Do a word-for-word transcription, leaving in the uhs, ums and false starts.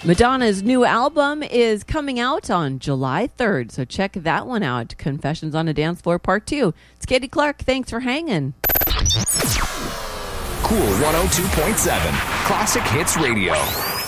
Madonna's new album is coming out on July third, so check that one out. Confessions on a Dance Floor Part two. It's Katie Clark. Thanks for hanging. Cool one oh two point seven Classic Hits Radio.